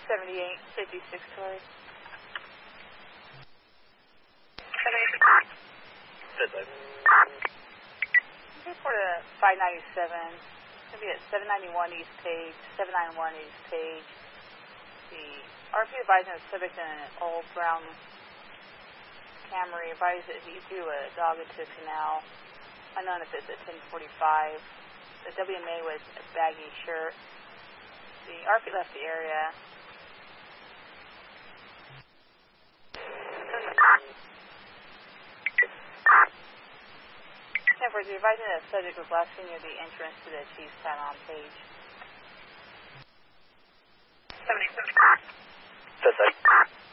7856 Tory. 78. Report a 597. It's going to be at 791 East Page, 791 East Page. The RP advising the subject in an old brown Camry advised that he threw a dog into a canal. Unknown if it's at 1045. The WMA was a baggy shirt. The RP left the area. For the advising that the subject was last seen near the entrance to the Chief's Town on page. 77.